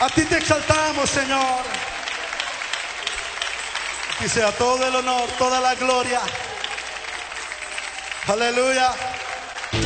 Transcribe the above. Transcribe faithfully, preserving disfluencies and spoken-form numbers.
A ti te exaltamos, Señor. A ti sea todo el honor, toda la gloria. Aleluya.